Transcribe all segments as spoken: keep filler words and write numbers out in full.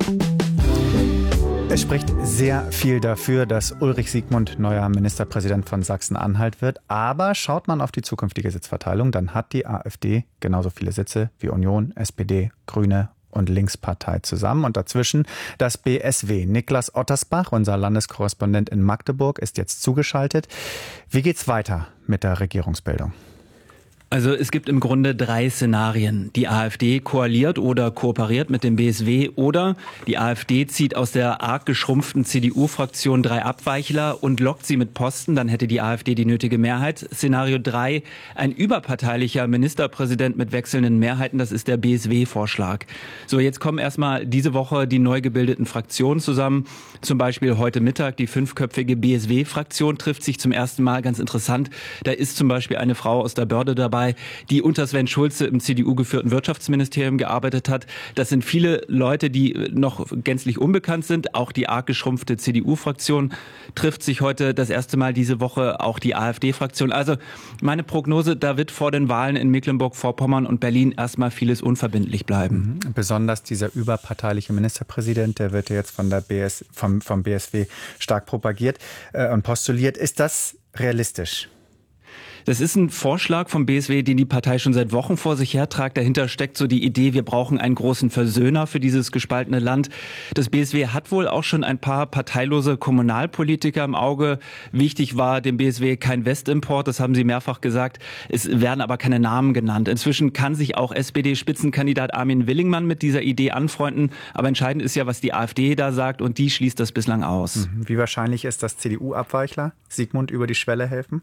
Es spricht sehr viel dafür, dass Ulrich Siegmund neuer Ministerpräsident von Sachsen-Anhalt wird. Aber schaut man auf die zukünftige Sitzverteilung, dann hat die AfD genauso viele Sitze wie Union, S P D, Grüne und Linkspartei zusammen. Und dazwischen das B S W. Niklas Ottersbach, unser Landeskorrespondent in Magdeburg, ist jetzt zugeschaltet. Wie geht's weiter mit der Regierungsbildung? Also es gibt im Grunde drei Szenarien. Die AfD koaliert oder kooperiert mit dem B S W oder die AfD zieht aus der arg geschrumpften C D U-Fraktion drei Abweichler und lockt sie mit Posten, dann hätte die AfD die nötige Mehrheit. Szenario drei, ein überparteilicher Ministerpräsident mit wechselnden Mehrheiten, das ist der B S W-Vorschlag. So, jetzt kommen erstmal diese Woche die neu gebildeten Fraktionen zusammen. Zum Beispiel heute Mittag die fünfköpfige B S W-Fraktion trifft sich zum ersten Mal, ganz interessant. Da ist zum Beispiel eine Frau aus der Börde dabei, die unter Sven Schulze im C D U-geführten Wirtschaftsministerium gearbeitet hat. Das sind viele Leute, die noch gänzlich unbekannt sind. Auch die arg geschrumpfte C D U-Fraktion trifft sich heute das erste Mal diese Woche, auch die AfD-Fraktion. Also meine Prognose, da wird vor den Wahlen in Mecklenburg-Vorpommern und Berlin erstmal vieles unverbindlich bleiben. Mhm. Besonders dieser überparteiliche Ministerpräsident, der wird ja jetzt von der B S, vom, vom B S W stark propagiert äh, und postuliert. Ist das realistisch? Das ist ein Vorschlag vom B S W, den die Partei schon seit Wochen vor sich hertragt. Dahinter steckt so die Idee, wir brauchen einen großen Versöhner für dieses gespaltene Land. Das B S W hat wohl auch schon ein paar parteilose Kommunalpolitiker im Auge. Wichtig war dem B S W kein Westimport, das haben sie mehrfach gesagt. Es werden aber keine Namen genannt. Inzwischen kann sich auch S P D-Spitzenkandidat Armin Willingmann mit dieser Idee anfreunden. Aber entscheidend ist ja, was die AfD da sagt, und die schließt das bislang aus. Wie wahrscheinlich ist, dass C D U-Abweichler Siegmund über die Schwelle helfen?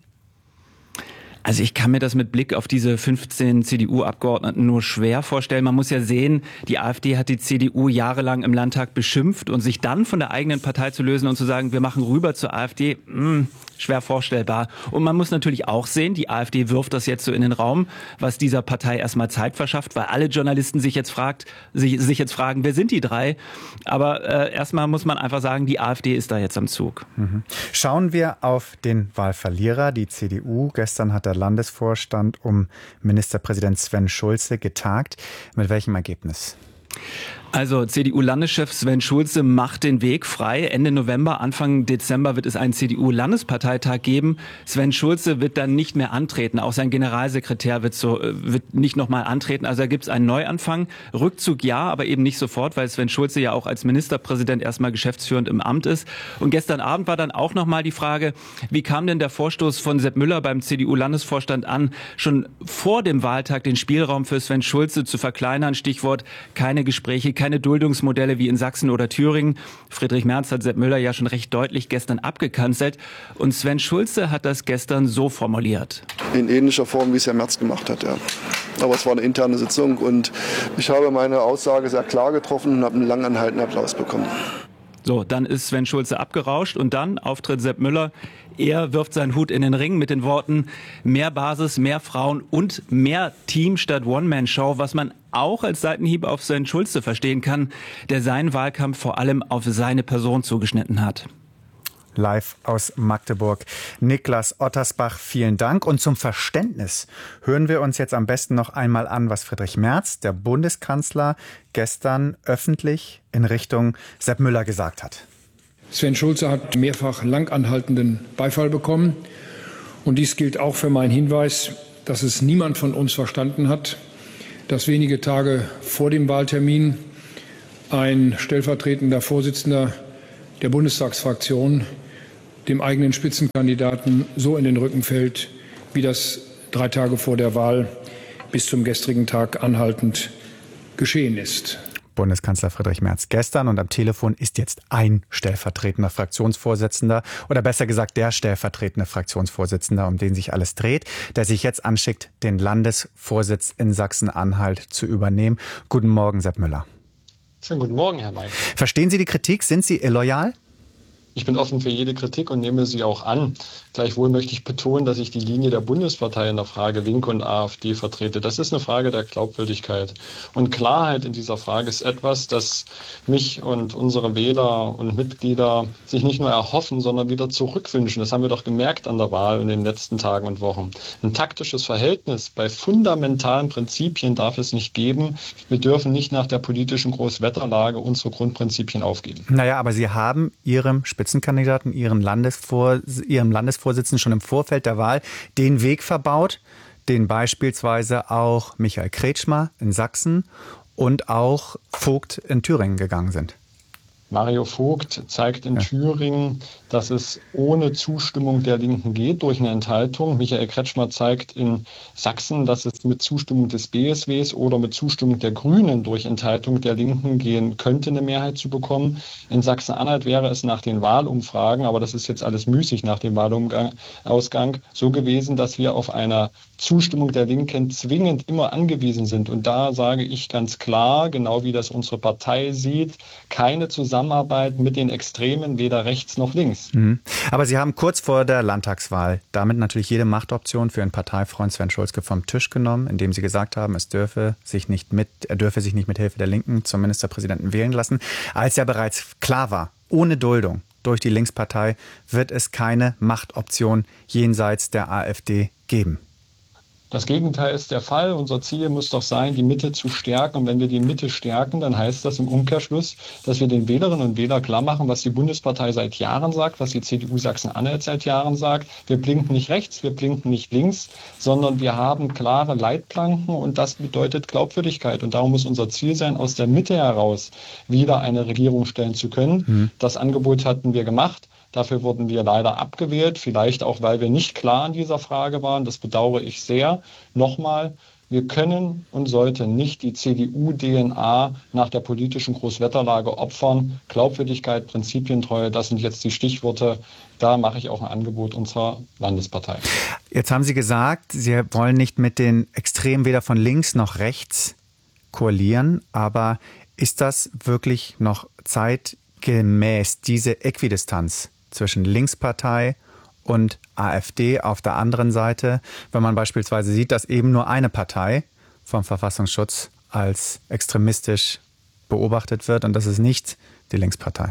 Also ich kann mir das mit Blick auf diese fünfzehn C D U-Abgeordneten nur schwer vorstellen. Man muss ja sehen, die AfD hat die C D U jahrelang im Landtag beschimpft, und sich dann von der eigenen Partei zu lösen und zu sagen, wir machen rüber zur AfD, mh, schwer vorstellbar. Und man muss natürlich auch sehen, die AfD wirft das jetzt so in den Raum, was dieser Partei erstmal Zeit verschafft, weil alle Journalisten sich jetzt fragt, sich, sich jetzt fragen, wer sind die drei? Aber äh, erstmal muss man einfach sagen, die AfD ist da jetzt am Zug. Mhm. Schauen wir auf den Wahlverlierer, die C D U. Gestern hat der Landesvorstand um Ministerpräsident Sven Schulze getagt. Mit welchem Ergebnis? Also C D U-Landeschef Sven Schulze macht den Weg frei. Ende November, Anfang Dezember wird es einen C D U-Landesparteitag geben. Sven Schulze wird dann nicht mehr antreten. Auch sein Generalsekretär wird, so, wird nicht nochmal antreten. Also da gibt es einen Neuanfang. Rückzug ja, aber eben nicht sofort, weil Sven Schulze ja auch als Ministerpräsident erstmal geschäftsführend im Amt ist. Und gestern Abend war dann auch nochmal die Frage, wie kam denn der Vorstoß von Sepp Müller beim C D U-Landesvorstand an, schon vor dem Wahltag den Spielraum für Sven Schulze zu verkleinern? Stichwort keine Gespräche, keine Duldungsmodelle wie in Sachsen oder Thüringen. Friedrich Merz hat Sepp Müller ja schon recht deutlich gestern abgekanzelt. Und Sven Schulze hat das gestern so formuliert. In ähnlicher Form, wie es Herr Merz gemacht hat, ja. Aber es war eine interne Sitzung und ich habe meine Aussage sehr klar getroffen und habe einen lang anhaltenden Applaus bekommen. So, dann ist Sven Schulze abgerauscht und dann auftritt Sepp Müller. Er wirft seinen Hut in den Ring mit den Worten: mehr Basis, mehr Frauen und mehr Team statt One-Man-Show, was man auch als Seitenhieb auf Sven Schulze verstehen kann, der seinen Wahlkampf vor allem auf seine Person zugeschnitten hat. Live aus Magdeburg. Niklas Ottersbach, vielen Dank. Und zum Verständnis hören wir uns jetzt am besten noch einmal an, was Friedrich Merz, der Bundeskanzler, gestern öffentlich in Richtung Sepp Müller gesagt hat. Sven Schulze hat mehrfach langanhaltenden Beifall bekommen. Und dies gilt auch für meinen Hinweis, dass es niemand von uns verstanden hat, dass wenige Tage vor dem Wahltermin ein stellvertretender Vorsitzender der Bundestagsfraktion dem eigenen Spitzenkandidaten so in den Rücken fällt, wie das drei Tage vor der Wahl bis zum gestrigen Tag anhaltend geschehen ist. Bundeskanzler Friedrich Merz gestern, und am Telefon ist jetzt ein stellvertretender Fraktionsvorsitzender, oder besser gesagt der stellvertretende Fraktionsvorsitzende, um den sich alles dreht, der sich jetzt anschickt, den Landesvorsitz in Sachsen-Anhalt zu übernehmen. Guten Morgen, Sepp Müller. Schönen guten Morgen, Herr May. Verstehen Sie die Kritik? Sind Sie illoyal? Ich bin offen für jede Kritik und nehme sie auch an. Gleichwohl möchte ich betonen, dass ich die Linie der Bundespartei in der Frage Linke und AfD vertrete. Das ist eine Frage der Glaubwürdigkeit. Und Klarheit in dieser Frage ist etwas, das mich und unsere Wähler und Mitglieder sich nicht nur erhoffen, sondern wieder zurückwünschen. Das haben wir doch gemerkt an der Wahl in den letzten Tagen und Wochen. Ein taktisches Verhältnis bei fundamentalen Prinzipien darf es nicht geben. Wir dürfen nicht nach der politischen Großwetterlage unsere Grundprinzipien aufgeben. Naja, aber Sie haben Ihrem Spitzenkandidaten, Ihren Landesvor- Ihrem Landesvorsitzenden schon im Vorfeld der Wahl den Weg verbaut, den beispielsweise auch Michael Kretschmer in Sachsen und auch Vogt in Thüringen gegangen sind. Mario Vogt zeigt in ja. Thüringen, dass es ohne Zustimmung der Linken geht, durch eine Enthaltung. Michael Kretschmer zeigt in Sachsen, dass es mit Zustimmung des B S Ws oder mit Zustimmung der Grünen durch Enthaltung der Linken gehen könnte, eine Mehrheit zu bekommen. In Sachsen-Anhalt wäre es nach den Wahlumfragen, aber das ist jetzt alles müßig nach dem Wahlausgang, so gewesen, dass wir auf eine Zustimmung der Linken zwingend immer angewiesen sind. Und da sage ich ganz klar, genau wie das unsere Partei sieht, keine Zusammenarbeit mit den Extremen, weder rechts noch links. Mhm. Aber Sie haben kurz vor der Landtagswahl damit natürlich jede Machtoption für Ihren Parteifreund Sven Schulze vom Tisch genommen, indem Sie gesagt haben, es dürfe sich nicht mit, er dürfe sich nicht mit Hilfe der Linken zum Ministerpräsidenten wählen lassen, als ja bereits klar war, ohne Duldung durch die Linkspartei wird es keine Machtoption jenseits der AfD geben. Das Gegenteil ist der Fall. Unser Ziel muss doch sein, die Mitte zu stärken. Und wenn wir die Mitte stärken, dann heißt das im Umkehrschluss, dass wir den Wählerinnen und Wählern klar machen, was die Bundespartei seit Jahren sagt, was die C D U Sachsen-Anhalt seit Jahren sagt. Wir blinken nicht rechts, wir blinken nicht links, sondern wir haben klare Leitplanken und das bedeutet Glaubwürdigkeit. Und darum muss unser Ziel sein, aus der Mitte heraus wieder eine Regierung stellen zu können. Mhm. Das Angebot hatten wir gemacht. Dafür wurden wir leider abgewählt, vielleicht auch, weil wir nicht klar in dieser Frage waren. Das bedauere ich sehr. Nochmal, wir können und sollten nicht die C D U-D N A nach der politischen Großwetterlage opfern. Glaubwürdigkeit, Prinzipientreue, das sind jetzt die Stichworte. Da mache ich auch ein Angebot unserer Landespartei. Jetzt haben Sie gesagt, Sie wollen nicht mit den Extremen weder von links noch rechts koalieren. Aber ist das wirklich noch zeitgemäß, diese Äquidistanz zwischen Linkspartei und AfD auf der anderen Seite, wenn man beispielsweise sieht, dass eben nur eine Partei vom Verfassungsschutz als extremistisch beobachtet wird und das ist nicht die Linkspartei?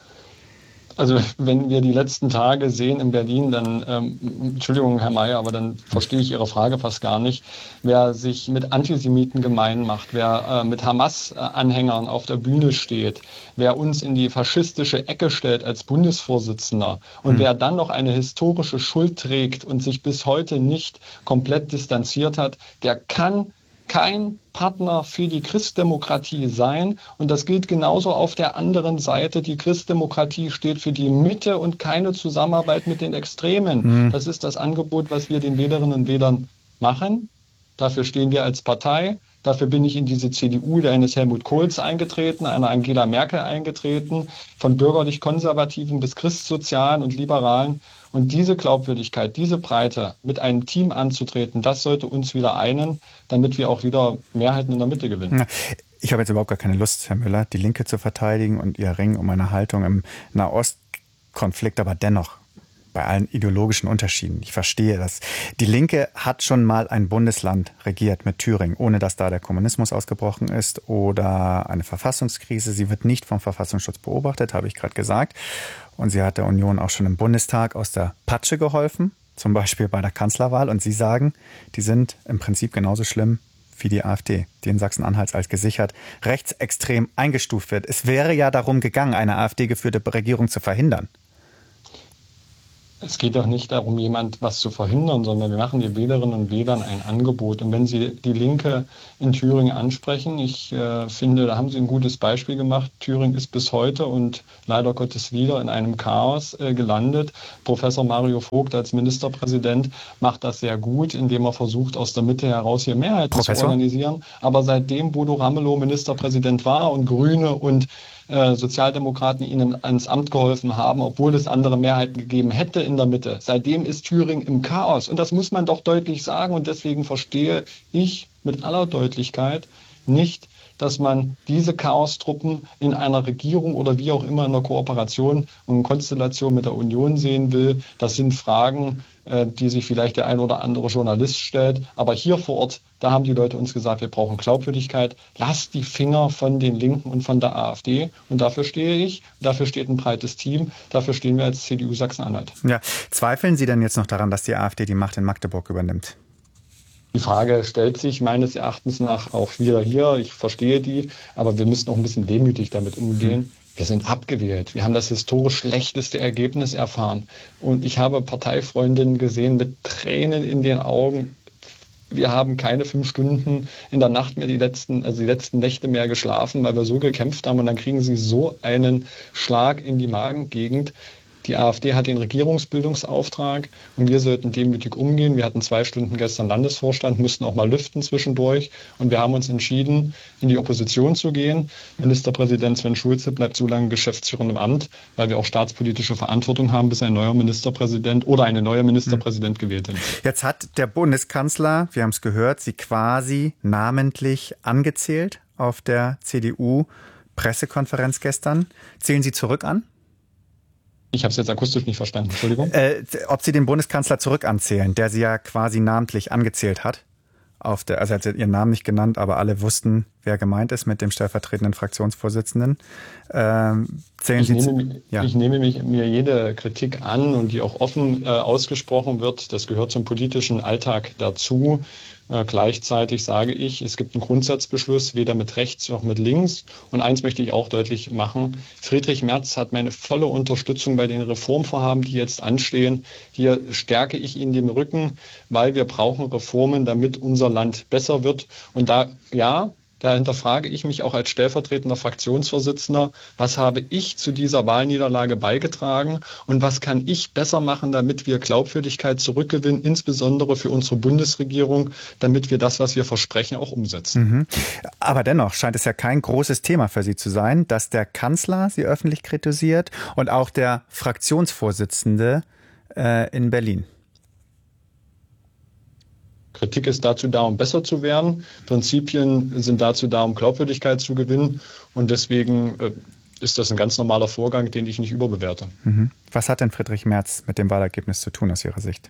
Also wenn wir die letzten Tage sehen in Berlin, dann, ähm, Entschuldigung, Herr Mayer, aber dann verstehe ich Ihre Frage fast gar nicht. Wer sich mit Antisemiten gemein macht, wer äh, mit Hamas-Anhängern auf der Bühne steht, wer uns in die faschistische Ecke stellt als Bundesvorsitzender und mhm. wer dann noch eine historische Schuld trägt und sich bis heute nicht komplett distanziert hat, der kann kein Partner für die Christdemokratie sein. Und das gilt genauso auf der anderen Seite. Die Christdemokratie steht für die Mitte und keine Zusammenarbeit mit den Extremen. Mhm. Das ist das Angebot, was wir den Wählerinnen und Wählern machen. Dafür stehen wir als Partei. Dafür bin ich in diese C D U eines Helmut Kohls eingetreten, einer Angela Merkel eingetreten, von bürgerlich-konservativen bis christsozialen und liberalen. Und diese Glaubwürdigkeit, diese Breite mit einem Team anzutreten, das sollte uns wieder einen, damit wir auch wieder Mehrheiten in der Mitte gewinnen. Ich habe jetzt überhaupt gar keine Lust, Herr Müller, die Linke zu verteidigen und ihr Ringen um eine Haltung im Nahostkonflikt, aber dennoch bei allen ideologischen Unterschieden. Ich verstehe das. Die Linke hat schon mal ein Bundesland regiert mit Thüringen, ohne dass da der Kommunismus ausgebrochen ist oder eine Verfassungskrise. Sie wird nicht vom Verfassungsschutz beobachtet, habe ich gerade gesagt. Und sie hat der Union auch schon im Bundestag aus der Patsche geholfen, zum Beispiel bei der Kanzlerwahl. Und Sie sagen, die sind im Prinzip genauso schlimm wie die AfD, die in Sachsen-Anhalt als gesichert rechtsextrem eingestuft wird. Es wäre ja darum gegangen, eine AfD-geführte Regierung zu verhindern. Es geht doch nicht darum, jemand was zu verhindern, sondern wir machen den Wählerinnen und Wählern ein Angebot. Und wenn Sie die Linke in Thüringen ansprechen, ich äh, finde, da haben Sie ein gutes Beispiel gemacht. Thüringen ist bis heute und leider Gottes wieder in einem Chaos äh, gelandet. Professor Mario Vogt als Ministerpräsident macht das sehr gut, indem er versucht, aus der Mitte heraus hier Mehrheiten Professor? zu organisieren. Aber seitdem Bodo Ramelow Ministerpräsident war und Grüne und Sozialdemokraten ihnen ans Amt geholfen haben, obwohl es andere Mehrheiten gegeben hätte in der Mitte. Seitdem ist Thüringen im Chaos. Und das muss man doch deutlich sagen. Und deswegen verstehe ich mit aller Deutlichkeit nicht dass man diese Chaostruppen in einer Regierung oder wie auch immer in einer Kooperation und Konstellation mit der Union sehen will. Das sind Fragen, die sich vielleicht der ein oder andere Journalist stellt. Aber hier vor Ort, da haben die Leute uns gesagt, wir brauchen Glaubwürdigkeit. Lasst die Finger von den Linken und von der AfD. Und dafür stehe ich, dafür steht ein breites Team, dafür stehen wir als C D U Sachsen-Anhalt. Ja. Zweifeln Sie denn jetzt noch daran, dass die AfD die Macht in Magdeburg übernimmt? Die Frage stellt sich meines Erachtens nach auch wieder hier. Ich verstehe die, aber wir müssen auch ein bisschen demütig damit umgehen. Mhm. Wir sind abgewählt. Wir haben das historisch schlechteste Ergebnis erfahren. Und ich habe Parteifreundinnen gesehen mit Tränen in den Augen. Wir haben keine fünf Stunden in der Nacht mehr die letzten, also die letzten Nächte mehr geschlafen, weil wir so gekämpft haben. Und dann kriegen sie so einen Schlag in die Magengegend. Die AfD hat den Regierungsbildungsauftrag und wir sollten demütig umgehen. Wir hatten zwei Stunden gestern Landesvorstand, mussten auch mal lüften zwischendurch und wir haben uns entschieden, in die Opposition zu gehen. Ministerpräsident Sven Schulze bleibt so lange geschäftsführend im Amt, weil wir auch staatspolitische Verantwortung haben, bis ein neuer Ministerpräsident oder eine neue Ministerpräsident gewählt ist. Jetzt hat der Bundeskanzler, wir haben es gehört, Sie quasi namentlich angezählt auf der C D U-Pressekonferenz gestern. Zählen Sie zurück an? Ich habe es jetzt akustisch nicht verstanden, Entschuldigung. Äh, ob Sie den Bundeskanzler zurück anzählen, der Sie ja quasi namentlich angezählt hat. Auf der, also er hat Ihren Namen nicht genannt, aber alle wussten, wer gemeint ist mit dem stellvertretenden Fraktionsvorsitzenden. Ähm, zählen ich, Sie nehme, zu, ja. ich nehme mich, mir jede Kritik an und die auch offen äh, ausgesprochen wird. Das gehört zum politischen Alltag dazu. Äh, gleichzeitig sage ich, es gibt einen Grundsatzbeschluss, weder mit rechts noch mit links. Und eins möchte ich auch deutlich machen. Friedrich Merz hat meine volle Unterstützung bei den Reformvorhaben, die jetzt anstehen. Hier stärke ich ihn den Rücken, weil wir brauchen Reformen, damit unser Land besser wird. Und da, ja, da hinterfrage ich mich auch als stellvertretender Fraktionsvorsitzender, was habe ich zu dieser Wahlniederlage beigetragen und was kann ich besser machen, damit wir Glaubwürdigkeit zurückgewinnen, insbesondere für unsere Bundesregierung, damit wir das, was wir versprechen, auch umsetzen. Mhm. Aber dennoch scheint es ja kein großes Thema für Sie zu sein, dass der Kanzler Sie öffentlich kritisiert und auch der Fraktionsvorsitzende äh, in Berlin. Kritik ist dazu da, um besser zu werden. Prinzipien sind dazu da, um Glaubwürdigkeit zu gewinnen. Und deswegen äh, ist das ein ganz normaler Vorgang, den ich nicht überbewerte. Mhm. Was hat denn Friedrich Merz mit dem Wahlergebnis zu tun aus Ihrer Sicht?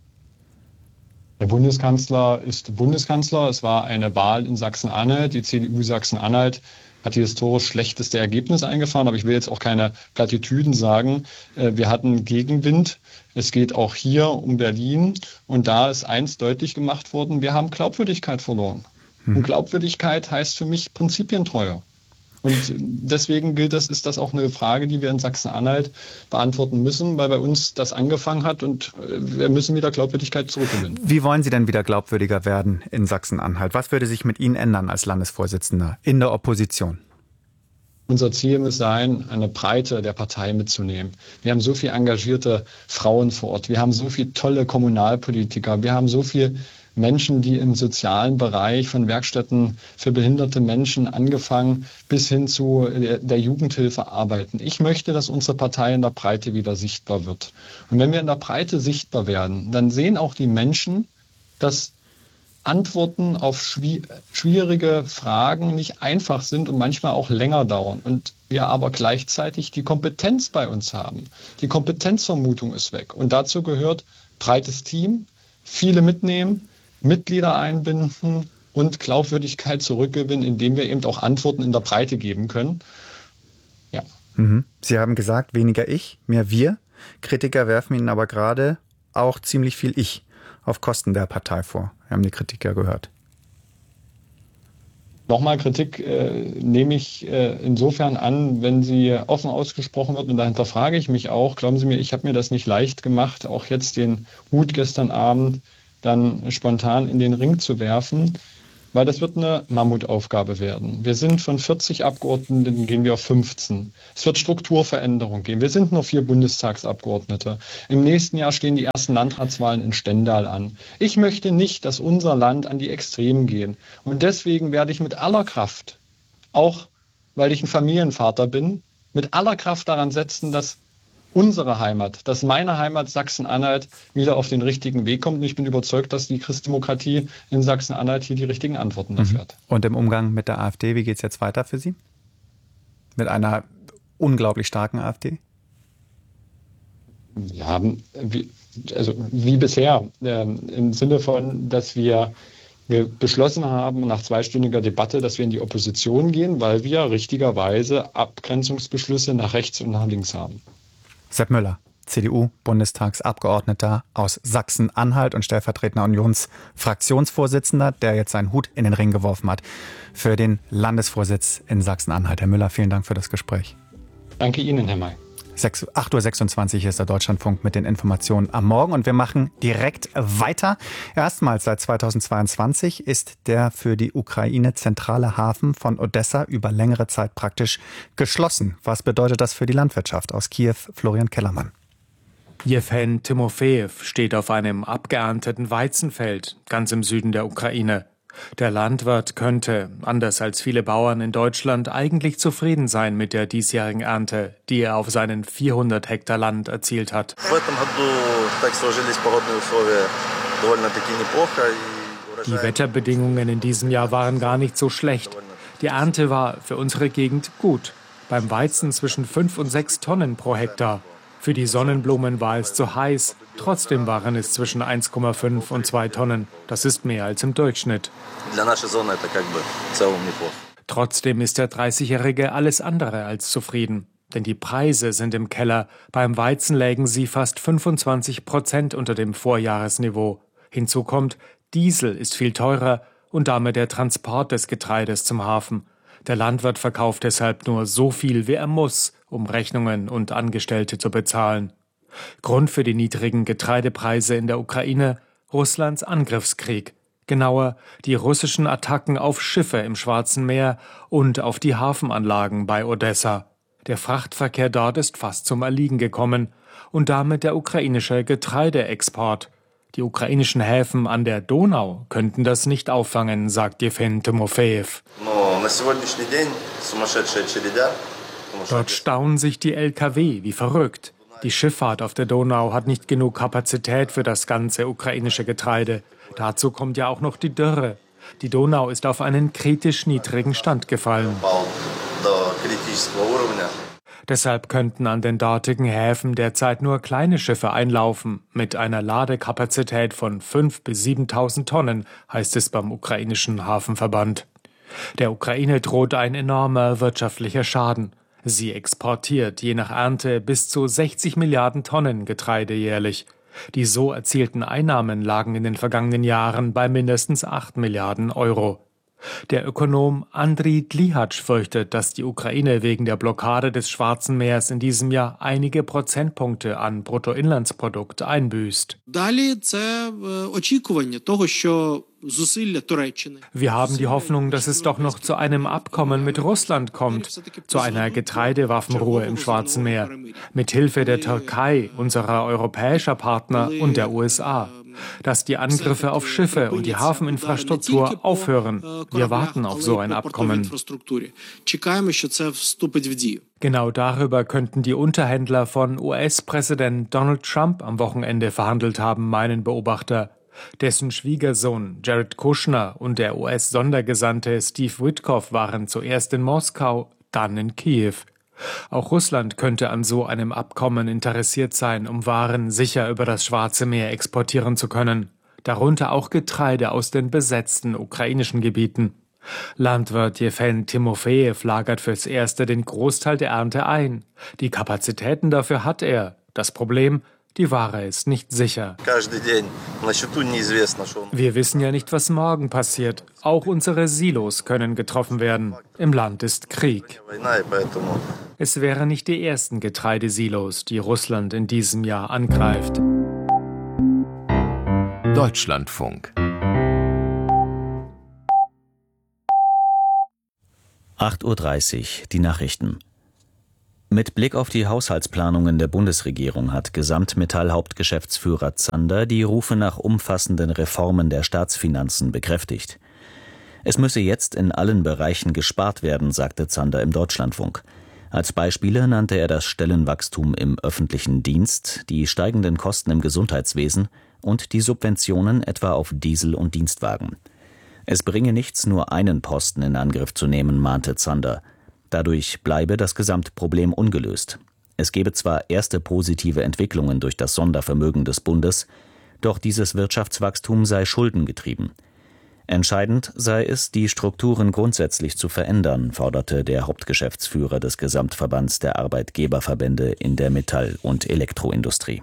Der Bundeskanzler ist Bundeskanzler. Es war eine Wahl in Sachsen-Anhalt. Die C D U Sachsen-Anhalt hat die historisch schlechteste Ergebnis eingefahren. Aber ich will jetzt auch keine Plattitüden sagen. Wir hatten Gegenwind. Es geht auch hier um Berlin. Und da ist eins deutlich gemacht worden. Wir haben Glaubwürdigkeit verloren. Hm. Und Glaubwürdigkeit heißt für mich Prinzipientreue. Und deswegen gilt das, ist das auch eine Frage, die wir in Sachsen-Anhalt beantworten müssen, weil bei uns das angefangen hat und wir müssen wieder Glaubwürdigkeit zurückgewinnen. Wie wollen Sie denn wieder glaubwürdiger werden in Sachsen-Anhalt? Was würde sich mit Ihnen ändern als Landesvorsitzender in der Opposition? Unser Ziel muss sein, eine Breite der Partei mitzunehmen. Wir haben so viele engagierte Frauen vor Ort. Wir haben so viele tolle Kommunalpolitiker. Wir haben so viele Menschen, die im sozialen Bereich von Werkstätten für behinderte Menschen angefangen bis hin zu der Jugendhilfe arbeiten. Ich möchte, dass unsere Partei in der Breite wieder sichtbar wird. Und wenn wir in der Breite sichtbar werden, dann sehen auch die Menschen, dass Antworten auf schwierige Fragen nicht einfach sind und manchmal auch länger dauern. Und wir aber gleichzeitig die Kompetenz bei uns haben. Die Kompetenzvermutung ist weg. Und dazu gehört breites Team, viele mitnehmen, Mitglieder einbinden und Glaubwürdigkeit zurückgewinnen, indem wir eben auch Antworten in der Breite geben können. Ja. Mhm. Sie haben gesagt, weniger ich, mehr wir. Kritiker werfen Ihnen aber gerade auch ziemlich viel Ich auf Kosten der Partei vor. Wir haben die Kritik ja gehört. Nochmal, Kritik äh, nehme ich äh, insofern an, wenn sie offen ausgesprochen wird. Und dahinter frage ich mich auch, glauben Sie mir, ich habe mir das nicht leicht gemacht, auch jetzt den Hut gestern Abend dann spontan in den Ring zu werfen, weil das wird eine Mammutaufgabe werden. Wir sind von vierzig Abgeordneten, gehen wir auf fünfzehn. Es wird Strukturveränderung geben. Wir sind nur vier Bundestagsabgeordnete. Im nächsten Jahr stehen die ersten Landratswahlen in Stendal an. Ich möchte nicht, dass unser Land an die Extremen gehen. Und deswegen werde ich mit aller Kraft, auch weil ich ein Familienvater bin, mit aller Kraft daran setzen, dass unsere Heimat, dass meine Heimat Sachsen-Anhalt wieder auf den richtigen Weg kommt. Und ich bin überzeugt, dass die Christdemokratie in Sachsen-Anhalt hier die richtigen Antworten dafür hat. Und im Umgang mit der AfD, wie geht es jetzt weiter für Sie? Mit einer unglaublich starken AfD? Ja, wie, also wie bisher, äh, im Sinne von, dass wir, wir beschlossen haben nach zweistündiger Debatte, dass wir in die Opposition gehen, weil wir richtigerweise Abgrenzungsbeschlüsse nach rechts und nach links haben. Sepp Müller, C D U-Bundestagsabgeordneter aus Sachsen-Anhalt und stellvertretender Unionsfraktionsvorsitzender, der jetzt seinen Hut in den Ring geworfen hat für den Landesvorsitz in Sachsen-Anhalt. Herr Müller, vielen Dank für das Gespräch. Danke Ihnen, Herr May. acht Uhr sechsundzwanzig ist der Deutschlandfunk mit den Informationen am Morgen und wir machen direkt weiter. Erstmals seit zweitausendzweiundzwanzig ist der für die Ukraine zentrale Hafen von Odessa über längere Zeit praktisch geschlossen. Was bedeutet das für die Landwirtschaft? Aus Kiew, Florian Kellermann. Jewhen Timofejew steht auf einem abgeernteten Weizenfeld ganz im Süden der Ukraine. Der Landwirt könnte, anders als viele Bauern in Deutschland, eigentlich zufrieden sein mit der diesjährigen Ernte, die er auf seinen vierhundert Hektar Land erzielt hat. Die Wetterbedingungen in diesem Jahr waren gar nicht so schlecht. Die Ernte war für unsere Gegend gut. Beim Weizen zwischen fünf und sechs Tonnen pro Hektar. Für die Sonnenblumen war es zu heiß. Trotzdem waren es zwischen eins Komma fünf und zwei Tonnen. Das ist mehr als im Durchschnitt. Trotzdem ist der dreißigjährige alles andere als zufrieden. Denn die Preise sind im Keller. Beim Weizen lägen sie fast fünfundzwanzig Prozent unter dem Vorjahresniveau. Hinzu kommt, Diesel ist viel teurer und damit der Transport des Getreides zum Hafen. Der Landwirt verkauft deshalb nur so viel, wie er muss, um Rechnungen und Angestellte zu bezahlen. Grund für die niedrigen Getreidepreise in der Ukraine: Russlands Angriffskrieg. Genauer, die russischen Attacken auf Schiffe im Schwarzen Meer und auf die Hafenanlagen bei Odessa. Der Frachtverkehr dort ist fast zum Erliegen gekommen und damit der ukrainische Getreideexport. Die ukrainischen Häfen an der Donau könnten das nicht auffangen, sagt Jewhen Timofejew. Dort stauen sich die L K W wie verrückt. Die Schifffahrt auf der Donau hat nicht genug Kapazität für das ganze ukrainische Getreide. Dazu kommt ja auch noch die Dürre. Die Donau ist auf einen kritisch niedrigen Stand gefallen. Deshalb könnten an den dortigen Häfen derzeit nur kleine Schiffe einlaufen, mit einer Ladekapazität von fünftausend bis siebentausend Tonnen, heißt es beim ukrainischen Hafenverband. Der Ukraine droht ein enormer wirtschaftlicher Schaden. Sie exportiert je nach Ernte bis zu sechzig Milliarden Tonnen Getreide jährlich. Die so erzielten Einnahmen lagen in den vergangenen Jahren bei mindestens acht Milliarden Euro. Der Ökonom Andriy Dlihatsch fürchtet, dass die Ukraine wegen der Blockade des Schwarzen Meers in diesem Jahr einige Prozentpunkte an Bruttoinlandsprodukt einbüßt. Wir haben die Hoffnung, dass es doch noch zu einem Abkommen mit Russland kommt, zu einer Getreidewaffenruhe im Schwarzen Meer, mit Hilfe der Türkei, unserer europäischer Partner und der U S A. Dass die Angriffe auf Schiffe und die Hafeninfrastruktur aufhören. Wir warten auf so ein Abkommen. Genau darüber könnten die Unterhändler von U S-Präsident Donald Trump am Wochenende verhandelt haben, meinen Beobachter. Dessen Schwiegersohn Jared Kushner und der U S-Sondergesandte Steve Witkoff waren zuerst in Moskau, dann in Kiew. Auch Russland könnte an so einem Abkommen interessiert sein, um Waren sicher über das Schwarze Meer exportieren zu können. Darunter auch Getreide aus den besetzten ukrainischen Gebieten. Landwirt Jewhen Timofejew lagert fürs Erste den Großteil der Ernte ein. Die Kapazitäten dafür hat er. Das Problem: die Ware ist nicht sicher. Wir wissen ja nicht, was morgen passiert. Auch unsere Silos können getroffen werden. Im Land ist Krieg. Es wären nicht die ersten Getreidesilos, die Russland in diesem Jahr angreift. Deutschlandfunk. acht Uhr dreißig, die Nachrichten. Mit Blick auf die Haushaltsplanungen der Bundesregierung hat Gesamtmetall-Hauptgeschäftsführer Zander die Rufe nach umfassenden Reformen der Staatsfinanzen bekräftigt. Es müsse jetzt in allen Bereichen gespart werden, sagte Zander im Deutschlandfunk. Als Beispiele nannte er das Stellenwachstum im öffentlichen Dienst, die steigenden Kosten im Gesundheitswesen und die Subventionen etwa auf Diesel und Dienstwagen. Es bringe nichts, nur einen Posten in Angriff zu nehmen, mahnte Zander. Dadurch bleibe das Gesamtproblem ungelöst. Es gebe zwar erste positive Entwicklungen durch das Sondervermögen des Bundes, doch dieses Wirtschaftswachstum sei schuldengetrieben. Entscheidend sei es, die Strukturen grundsätzlich zu verändern, forderte der Hauptgeschäftsführer des Gesamtverbands der Arbeitgeberverbände in der Metall- und Elektroindustrie.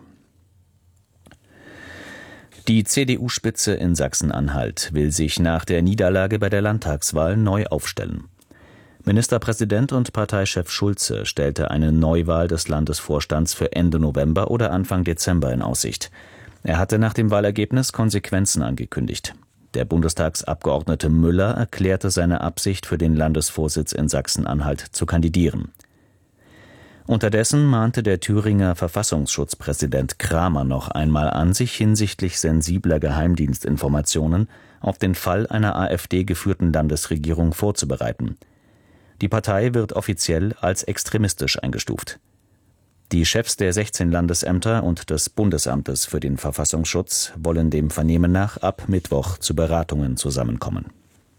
Die C D U-Spitze in Sachsen-Anhalt will sich nach der Niederlage bei der Landtagswahl neu aufstellen. Ministerpräsident und Parteichef Schulze stellte eine Neuwahl des Landesvorstands für Ende November oder Anfang Dezember in Aussicht. Er hatte nach dem Wahlergebnis Konsequenzen angekündigt. Der Bundestagsabgeordnete Müller erklärte seine Absicht, für den Landesvorsitz in Sachsen-Anhalt zu kandidieren. Unterdessen mahnte der Thüringer Verfassungsschutzpräsident Kramer noch einmal an, sich hinsichtlich sensibler Geheimdienstinformationen auf den Fall einer AfD-geführten Landesregierung vorzubereiten. Die Partei wird offiziell als extremistisch eingestuft. Die Chefs der sechzehn Landesämter und des Bundesamtes für den Verfassungsschutz wollen dem Vernehmen nach ab Mittwoch zu Beratungen zusammenkommen.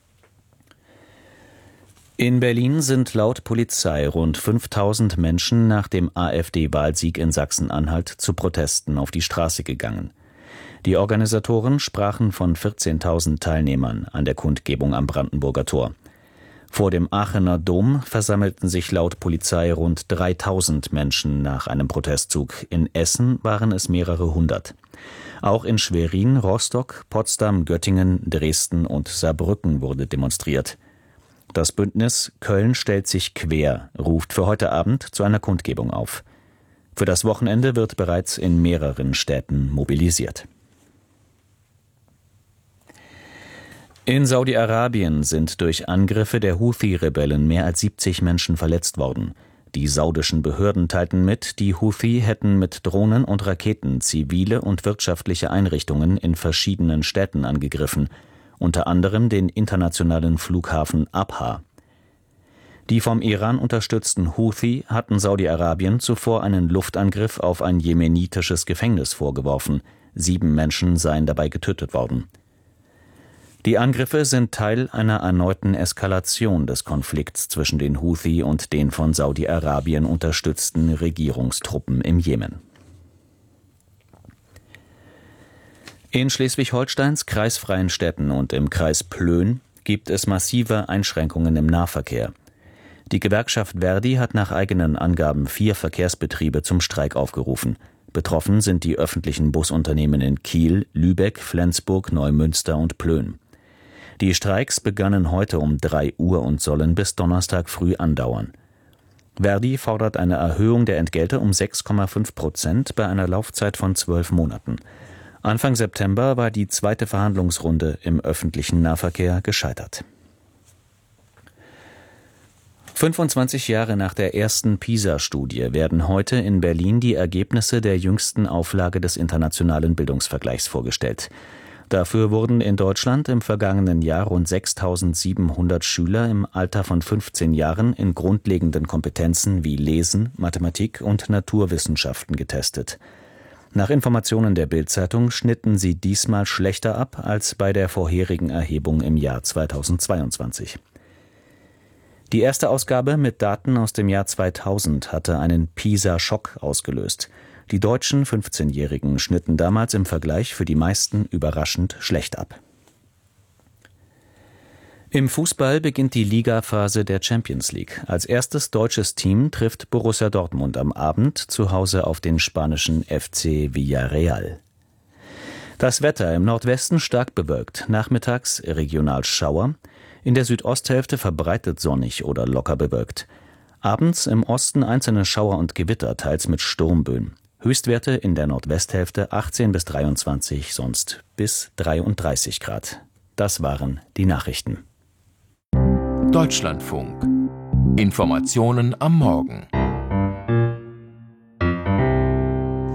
In Berlin sind laut Polizei rund fünftausend Menschen nach dem AfD-Wahlsieg in Sachsen-Anhalt zu Protesten auf die Straße gegangen. Die Organisatoren sprachen von vierzehntausend Teilnehmern an der Kundgebung am Brandenburger Tor. Vor dem Aachener Dom versammelten sich laut Polizei rund dreitausend Menschen nach einem Protestzug. In Essen waren es mehrere hundert. Auch in Schwerin, Rostock, Potsdam, Göttingen, Dresden und Saarbrücken wurde demonstriert. Das Bündnis Köln stellt sich quer ruft für heute Abend zu einer Kundgebung auf. Für das Wochenende wird bereits in mehreren Städten mobilisiert. In Saudi-Arabien sind durch Angriffe der Houthi-Rebellen mehr als siebzig Menschen verletzt worden. Die saudischen Behörden teilten mit, die Houthi hätten mit Drohnen und Raketen zivile und wirtschaftliche Einrichtungen in verschiedenen Städten angegriffen, unter anderem den internationalen Flughafen Abha. Die vom Iran unterstützten Houthi hatten Saudi-Arabien zuvor einen Luftangriff auf ein jemenitisches Gefängnis vorgeworfen. Sieben Menschen seien dabei getötet worden. Die Angriffe sind Teil einer erneuten Eskalation des Konflikts zwischen den Houthi und den von Saudi-Arabien unterstützten Regierungstruppen im Jemen. In Schleswig-Holsteins kreisfreien Städten und im Kreis Plön gibt es massive Einschränkungen im Nahverkehr. Die Gewerkschaft Verdi hat nach eigenen Angaben vier Verkehrsbetriebe zum Streik aufgerufen. Betroffen sind die öffentlichen Busunternehmen in Kiel, Lübeck, Flensburg, Neumünster und Plön. Die Streiks begannen heute um drei Uhr und sollen bis Donnerstag früh andauern. Verdi fordert eine Erhöhung der Entgelte um sechs Komma fünf Prozent bei einer Laufzeit von zwölf Monaten. Anfang September war die zweite Verhandlungsrunde im öffentlichen Nahverkehr gescheitert. fünfundzwanzig Jahre nach der ersten PISA-Studie werden heute in Berlin die Ergebnisse der jüngsten Auflage des internationalen Bildungsvergleichs vorgestellt. Dafür wurden in Deutschland im vergangenen Jahr rund sechstausendsiebenhundert Schüler im Alter von fünfzehn Jahren in grundlegenden Kompetenzen wie Lesen, Mathematik und Naturwissenschaften getestet. Nach Informationen der Bild-Zeitung schnitten sie diesmal schlechter ab als bei der vorherigen Erhebung im Jahr zweitausendzweiundzwanzig. Die erste Ausgabe mit Daten aus dem Jahr zweitausend hatte einen PISA-Schock ausgelöst. Die deutschen fünfzehnjährigen schnitten damals im Vergleich für die meisten überraschend schlecht ab. Im Fußball beginnt die Ligaphase der Champions League. Als erstes deutsches Team trifft Borussia Dortmund am Abend zu Hause auf den spanischen F C Villarreal. Das Wetter im Nordwesten stark bewölkt, nachmittags regional Schauer, in der Südosthälfte verbreitet sonnig oder locker bewölkt. Abends im Osten einzelne Schauer und Gewitter, teils mit Sturmböen. Höchstwerte in der Nordwesthälfte achtzehn bis dreiundzwanzig, sonst bis dreiunddreißig Grad. Das waren die Nachrichten. Deutschlandfunk. Informationen am Morgen.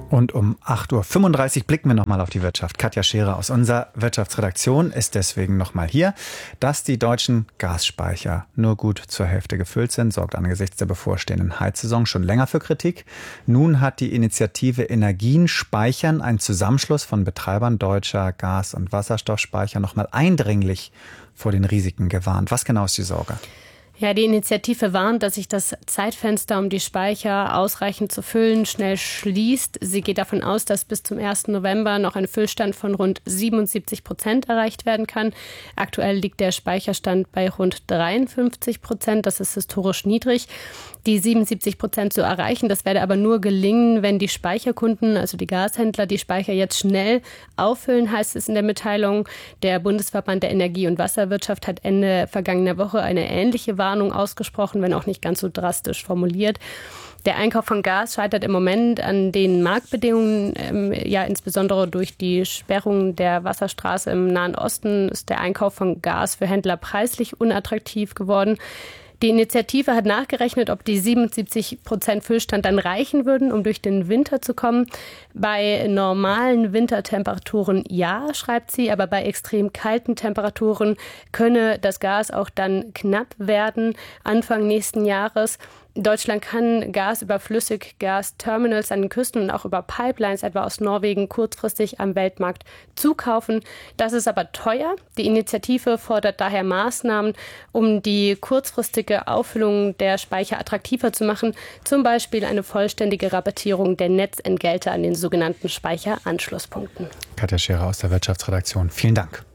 Und um acht Uhr fünfunddreißig blicken wir nochmal auf die Wirtschaft. Katja Scherer aus unserer Wirtschaftsredaktion ist deswegen nochmal hier. Dass die deutschen Gasspeicher nur gut zur Hälfte gefüllt sind, sorgt angesichts der bevorstehenden Heizsaison schon länger für Kritik. Nun hat die Initiative Energien speichern, ein Zusammenschluss von Betreibern deutscher Gas- und Wasserstoffspeicher, nochmal eindringlich vor den Risiken gewarnt. Was genau ist die Sorge? Ja, die Initiative warnt, dass sich das Zeitfenster, um die Speicher ausreichend zu füllen, schnell schließt. Sie geht davon aus, dass bis zum ersten November noch ein Füllstand von rund siebenundsiebzig Prozent erreicht werden kann. Aktuell liegt der Speicherstand bei rund dreiundfünfzig Prozent. Das ist historisch niedrig. Die siebenundsiebzig Prozent zu erreichen, das werde aber nur gelingen, wenn die Speicherkunden, also die Gashändler, die Speicher jetzt schnell auffüllen, heißt es in der Mitteilung. Der Bundesverband der Energie- und Wasserwirtschaft hat Ende vergangener Woche eine ähnliche Warnung ausgesprochen, wenn auch nicht ganz so drastisch formuliert. Der Einkauf von Gas scheitert im Moment an den Marktbedingungen. Ähm, ja, insbesondere durch die Sperrung der Wasserstraße im Nahen Osten ist der Einkauf von Gas für Händler preislich unattraktiv geworden. Die Initiative hat nachgerechnet, ob die siebenundsiebzig Prozent Füllstand dann reichen würden, um durch den Winter zu kommen. Bei normalen Wintertemperaturen ja, schreibt sie, aber bei extrem kalten Temperaturen könne das Gas auch dann knapp werden, Anfang nächsten Jahres. Deutschland kann Gas über Flüssiggasterminals an den Küsten und auch über Pipelines, etwa aus Norwegen, kurzfristig am Weltmarkt zukaufen. Das ist aber teuer. Die Initiative fordert daher Maßnahmen, um die kurzfristige Auffüllung der Speicher attraktiver zu machen. Zum Beispiel eine vollständige Rabattierung der Netzentgelte an den sogenannten Speicheranschlusspunkten. Katja Scherer aus der Wirtschaftsredaktion. Vielen Dank.